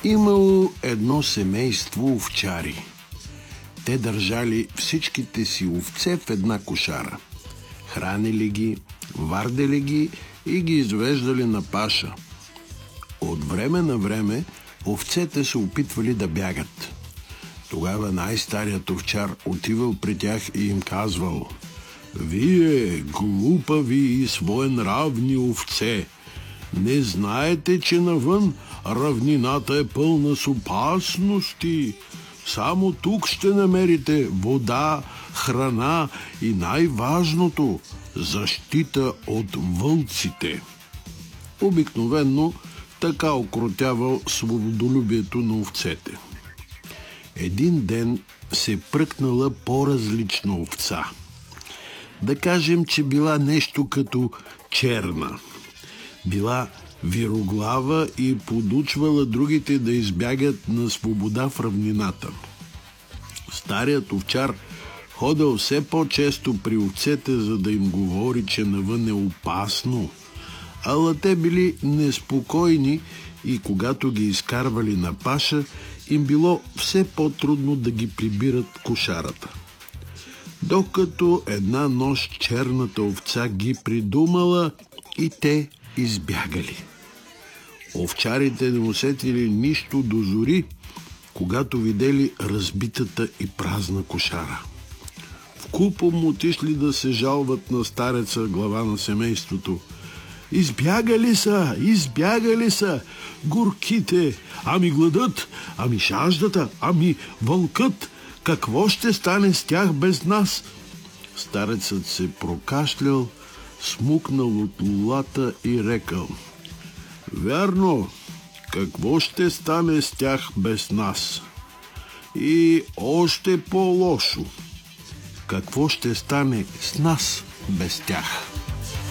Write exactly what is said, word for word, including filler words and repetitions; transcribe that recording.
Имало едно семейство овчари. Те държали всичките си овце в една кошара. Хранили ги, вардели ги и ги извеждали на паша. От време на време овцете се опитвали да бягат. Тогава най-старият овчар отивал при тях и им казвал: „Вие, глупави и своенравни овце, не знаете, че навън равнината е пълна с опасности. Само тук ще намерите вода, храна и най-важното – защита от вълците.“ Обикновено така окротявал свободолюбието на овцете. Един ден се пръкнала по-различна овца. Да кажем, че била нещо като черна. Била вироглава и подучвала другите да избягат на свобода в равнината. Старият овчар ходил все по-често при овцете, за да им говори, че навън е опасно. Ала те били неспокойни и когато ги изкарвали на паша, им било все по-трудно да ги прибират в кошарата. Докато една нощ черната овца ги придумала и те избягали. Овчарите не усетили нищо до зори, когато видели разбитата и празна кошара. Вкупом отишли да се жалват на стареца, глава на семейството. „Избягали са, избягали са горките, ами гладът, ами жаждата, ами вълкът. Какво ще стане с тях без нас?“ Старецът се прокашлял, смукнал от лулата и рекал: „Вярно, какво ще стане с тях без нас? И още по-лошо, какво ще стане с нас без тях?“